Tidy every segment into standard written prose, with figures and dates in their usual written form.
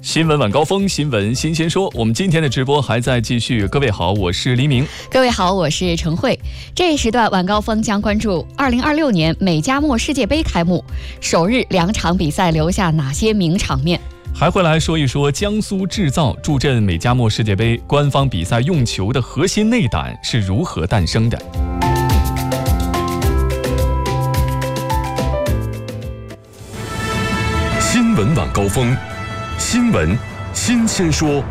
新闻晚高峰，新闻新鲜说。我们今天的直播还在继续。各位好，我是黎明。 各位好，我是陈慧。这一时段晚高峰将关注2026年美加墨世界杯开幕，首日2场比赛留下哪些名场面？ 还会来说一说江苏制造助阵美加墨世界杯官方比赛用球的核心内胆是如何诞生的。 新闻晚高峰，新闻新鲜说。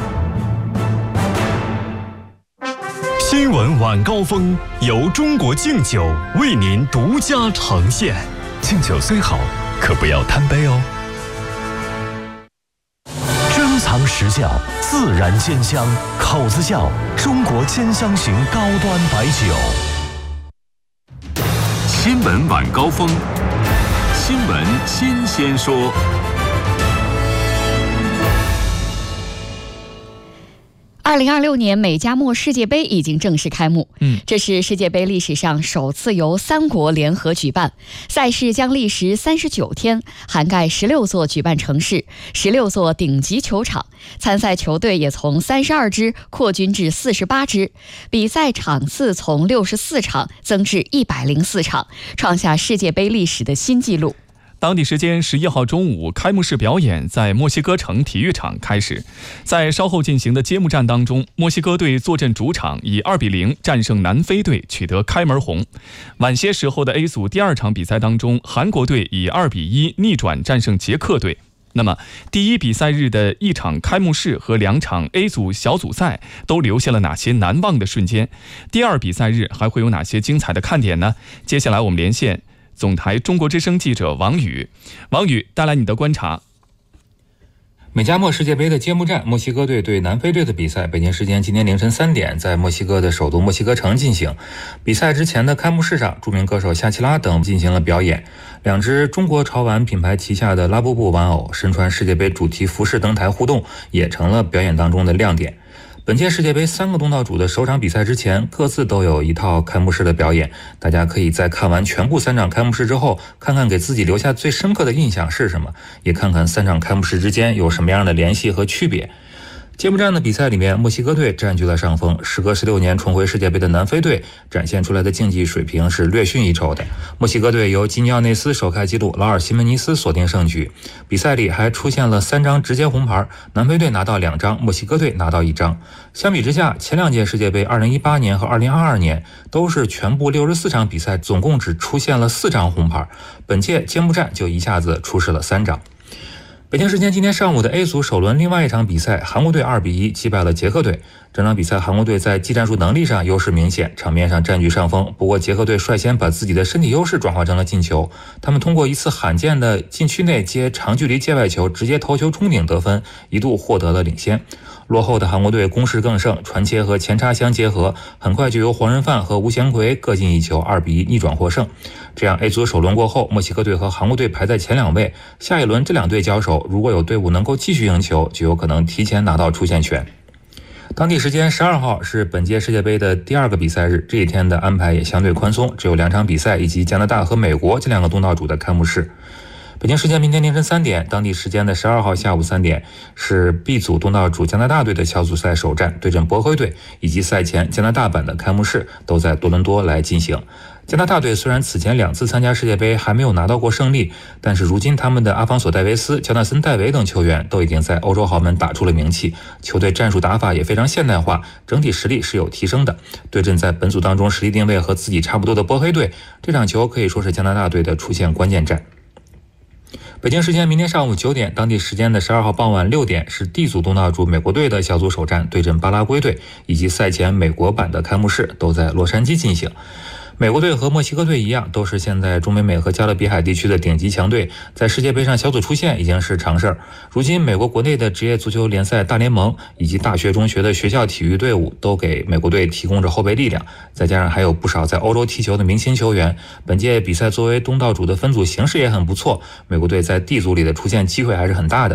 新闻晚高峰由中国敬酒为您独家呈现。敬酒虽好，可不要贪杯哦。珍藏实窖，自然鲜香，口子窖，中国兼香型高端白酒。新闻晚高峰，新闻新鲜说。 2026年美加墨世界杯已经正式开幕。这是世界杯历史上首次由3国联合举办，赛事将历时39天，涵盖16座举办城市，16座顶级球场，参赛球队也从32支扩军至48支，比赛场次从64场增至104场，创下世界杯历史的新纪录。 当地时间11号中午，开幕式表演在墨西哥城体育场开始。在稍后进行的揭幕战当中，墨西哥队坐镇主场，以2-0战胜南非队，取得开门红。晚些时候的 A 组第2场比赛当中，韩国队以2-1逆转战胜捷克队。那么，第一比赛日的1场开幕式和2场 A 组小组赛都留下了哪些难忘的瞬间？第2比赛日还会有哪些精彩的看点呢？接下来我们连线总台中国之声记者王宇，带来你的观察。 美加墨世界杯的揭幕战，墨西哥队对南非队的比赛，北京时间今天凌晨3点，在墨西哥的首都墨西哥城进行。比赛之前的开幕式上，著名歌手夏奇拉等进行了表演。2只中国潮玩品牌旗下的拉布布玩偶身穿世界杯主题服饰登台互动，也成了表演当中的亮点。本届世界杯3个东道主的首场比赛之前，各自都有一套开幕式的表演。大家可以在看完全部3场开幕式之后，看看给自己留下最深刻的印象是什么，也看看3场开幕式之间有什么样的联系和区别。揭幕战的比赛里面，墨西哥队占据了上风，时隔16年重回世界杯的南非队展现出来的竞技水平是略逊一筹的。墨西哥队由基尼奥内斯首开纪录劳尔西门尼斯锁定胜局。比赛里还出现了3张直接红牌，南非队拿到2张，墨西哥队拿到1张。相比之下，前2届世界杯2018年和2022年都是全部64场比赛，总共只出现了4张红牌，本届揭幕战就一下子出示了3张。北京时间今天上午的 A 组首轮另外一场比赛，韩国队2-1击败了捷克队。这场比赛韩国队在技战术能力上优势明显，场面上占据上风，不过捷克队率先把自己的身体优势转化成了进球。他们通过一次罕见的禁区内接长距离界外球，直接头球冲顶得分，一度获得了领先。落后的韩国队攻势更盛，传切和前插相结合，很快就由黄仁范和吴贤奎各进1球，2-1逆转获胜。这样 A 组首轮过后，墨西哥队和韩国队排在前2位，下一轮这2队交手，如果有队伍能够继续赢球，就有可能提前拿到出线权。当地时间12号是本届世界杯的第2个比赛日，这一天的安排也相对宽松，只有2场比赛以及加拿大和美国这2个东道主的开幕式。北京时间明天凌晨3点，当地时间的12号下午3点，是 B 组东道主加拿大队的小组赛首战，对阵波黑队，以及赛前加拿大版的开幕式都在多伦多来进行。加拿大队虽然此前2次参加世界杯还没有拿到过胜利，但是如今他们的阿方索·戴维斯、乔纳森·戴维等球员都已经在欧洲豪门打出了名气，球队战术打法也非常现代化，整体实力是有提升的。对阵在本组当中实力定位和自己差不多的波黑队，这场球可以说是加拿大队的出线关键战。北京时间明天上午9点，当地时间的12号傍晚6点，是 D 组东道主美国队的小组首战，对阵巴拉圭队，以及赛前美国版的开幕式都在洛杉矶进行。美国队和墨西哥队一样，都是现在中北美和加勒比海地区的顶级强队，在世界杯上小组出线已经是常事儿。如今美国国内的职业足球联赛大联盟以及大学中学的学校体育队伍都给美国队提供着后备力量，再加上还有不少在欧洲踢球的明星球员，本届比赛作为东道主的分组形势也很不错，美国队在 D 组里的出线机会还是很大的。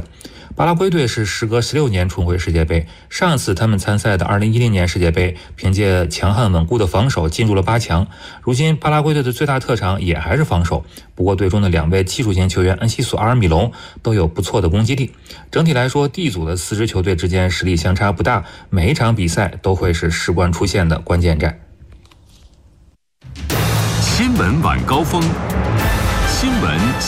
巴拉圭队是时隔16年重回世界杯，上一次他们参赛的2010年世界杯，凭借强悍稳固的防守进入了8强。如今巴拉圭队的最大特长也还是防守，不过队中的2位技术型球员恩西索、阿尔米隆都有不错的攻击力。整体来说，D 组的4支球队之间实力相差不大，每一场比赛都会是事关出线的关键战。 新闻晚高峰，新闻